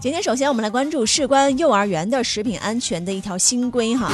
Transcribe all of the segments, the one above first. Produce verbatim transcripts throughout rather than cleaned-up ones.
今天首先我们来关注事关幼儿园的食品安全的一条新规哈。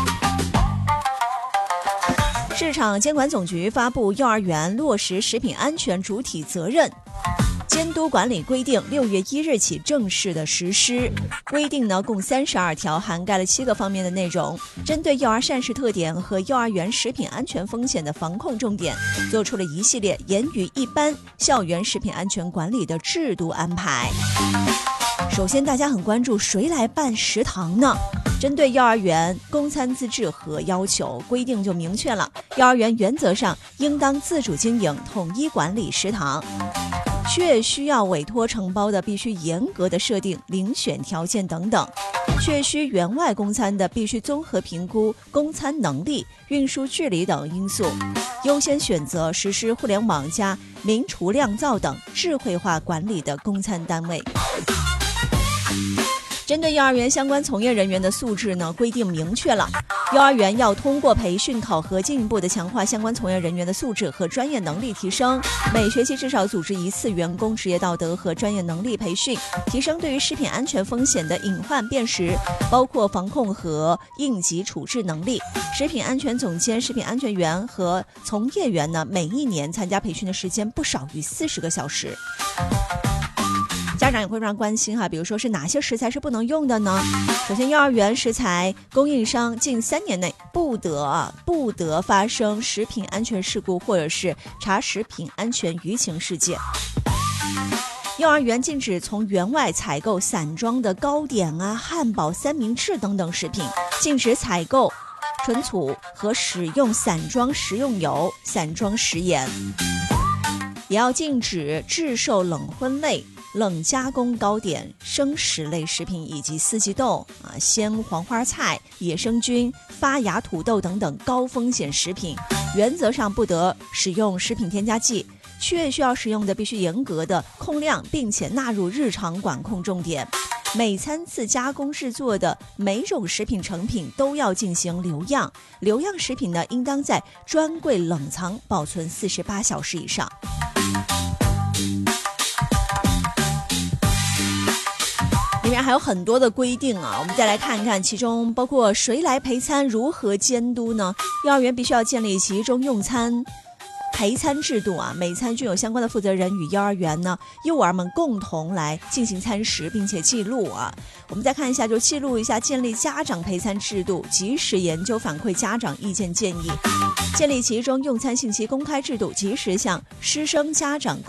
市场监管总局发布幼儿园落实食品安全主体责任监督管理规定，六月一日起正式的实施。规定呢共三十二条，涵盖了七个方面的内容，针对幼儿膳食特点和幼儿园食品安全风险的防控重点，做出了一系列严于一般校园食品安全管理的制度安排。首先，大家很关注谁来办食堂呢？针对幼儿园供餐资质和要求，规定就明确了，幼儿园原则上应当自主经营，统一管理食堂。确需要委托承包的，必须严格的设定遴选条件等等；确需园外供餐的，必须综合评估供餐能力、运输距离等因素，优先选择实施互联网加明厨亮灶等智慧化管理的供餐单位。针对幼儿园相关从业人员的素质呢，规定明确了，幼儿园要通过培训考核，进一步的强化相关从业人员的素质和专业能力提升。每学期至少组织一次员工职业道德和专业能力培训，提升对于食品安全风险的隐患辨识，包括防控和应急处置能力。食品安全总监、食品安全员和从业员呢，每一年参加培训的时间不少于四十个小时。家长也会非常关心哈，比如说是哪些食材是不能用的呢？首先，幼儿园食材供应商近三年内不得不得发生食品安全事故或者是查食品安全舆情事件。幼儿园禁止从园外采购散装的糕点啊、汉堡、三明治等等食品，禁止采购纯醋和使用散装食用油、散装食盐，也要禁止制售冷荤类、冷加工糕点、生食类食品以及四季豆啊、鲜黄花菜、野生菌、发芽土豆等等高风险食品，原则上不得使用食品添加剂，确需要使用的必须严格的控量，并且纳入日常管控重点。每餐次加工制作的每种食品成品都要进行留样，留样食品呢，应当在专柜冷藏保存四十八小时以上。里面还有很多的规定啊，我们再来看一看，其中包括谁来陪餐，如何监督呢？幼儿园必须要建立集中用餐陪餐制度啊，每餐均有相关的负责人与幼儿园呢幼儿们共同来进行餐食，并且记录啊。我们再看一下，就记录一下建立家长陪餐制度，及时研究反馈家长意见建议，建立集中用餐信息公开制度，及时向师生家长